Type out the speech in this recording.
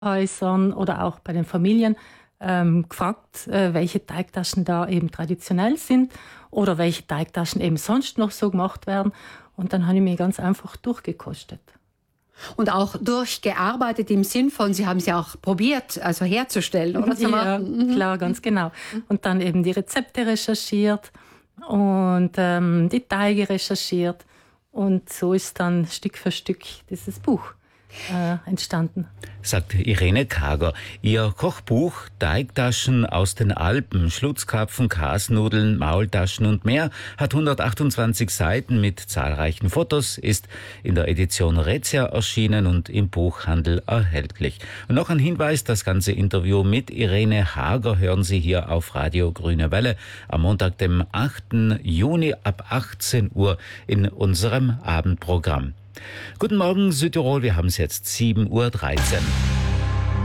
Häusern oder auch bei den Familien gefragt, welche Teigtaschen da eben traditionell sind oder welche Teigtaschen eben sonst noch so gemacht werden. Und dann habe ich mich ganz einfach durchgekostet. Und auch durchgearbeitet im Sinn von, Sie haben es ja auch probiert, also herzustellen oder zu Ja, machen. klar, ganz genau. Und dann eben die Rezepte recherchiert und die Teige recherchiert. Und so ist dann Stück für Stück dieses Buch entstanden. Sagt Irene Kager. Ihr Kochbuch Teigtaschen aus den Alpen, Schlutzkarpfen, Kasnudeln, Maultaschen und mehr hat 128 Seiten mit zahlreichen Fotos, ist in der Edition Raetia erschienen und im Buchhandel erhältlich. Und noch ein Hinweis, das ganze Interview mit Irene Hager hören Sie hier auf Radio Grüne Welle am Montag, dem 8. Juni ab 18 Uhr in unserem Abendprogramm. Guten Morgen Südtirol, wir haben es jetzt 7:13 Uhr.